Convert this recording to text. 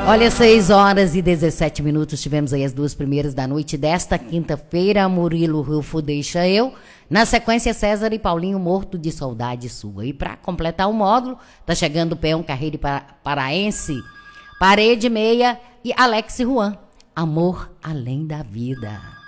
Olha, 6h17, tivemos aí as duas primeiras da noite desta quinta-feira. Murilo Rufo, Deixa Eu. Na sequência, César e Paulinho, Morto de Saudade Sua. E para completar o módulo, tá chegando o Peão Carreiro Paraense, Parede Meia e Alex Juan, Amor Além da Vida.